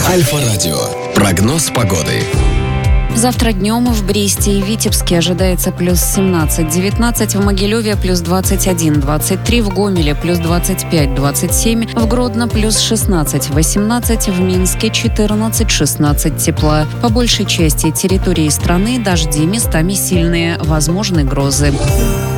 Альфа-радио. Прогноз погоды. Завтра днем в Бресте и Витебске ожидается плюс 17-19, в Могилеве плюс 21-23, в Гомеле плюс 25-27, в Гродно плюс 16-18, в Минске 14-16 тепла. По большей части территории страны дожди местами сильные, возможны грозы.